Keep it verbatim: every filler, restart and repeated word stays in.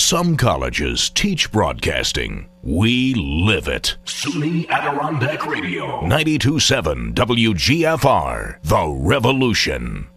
Some colleges teach broadcasting. We live it. SUNY Adirondack Radio. ninety-two point seven W G F R. The Revolution.